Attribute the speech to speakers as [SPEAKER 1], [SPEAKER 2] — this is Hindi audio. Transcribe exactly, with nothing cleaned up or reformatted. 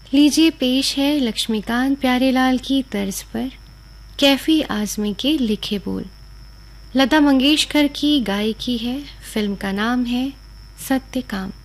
[SPEAKER 1] लीजिए पेश है लक्ष्मीकांत प्यारेलाल की तर्ज पर कैफी आजमी के लिखे बोल। लता मंगेशकर की गायकी है। फिल्म का नाम है सत्य काम।